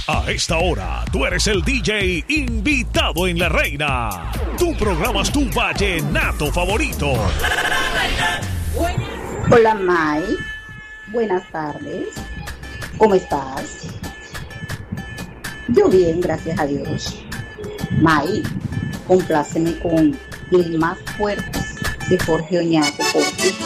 A esta hora, tú eres el DJ invitado en La Reina. Tú programas tu vallenato favorito. Hola, May. Buenas tardes. ¿Cómo estás? Yo bien, gracias a Dios. May, compláceme con Los Más Fuertes de Jorge Oñate, por ti.